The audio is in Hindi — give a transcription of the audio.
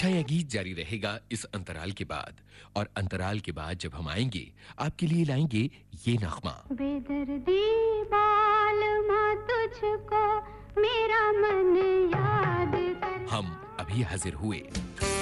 अच्छा, यह गीत जारी रहेगा इस अंतराल के बाद, और अंतराल के बाद जब हम आएंगे आपके लिए लाएंगे ये नगमा। बेदर्दी बालमा तुझको मेरा मन याद कर। हम अभी हाजिर हुए।